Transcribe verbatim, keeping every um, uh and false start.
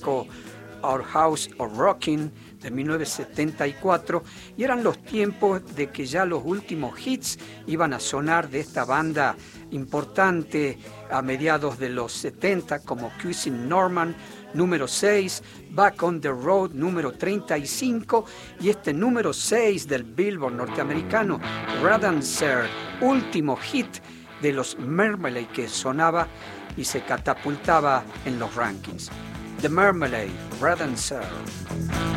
disco Our House of Rockin' de mil novecientos setenta y cuatro, y eran los tiempos de que ya los últimos hits iban a sonar de esta banda importante a mediados de los setenta, como Cuisine Norman, número seis, Back on the Road, número treinta y cinco, y este número seis del Billboard norteamericano, Radancer, último hit de los Marmalade, que sonaba y se catapultaba en los rankings. The Marmalade, Radancer.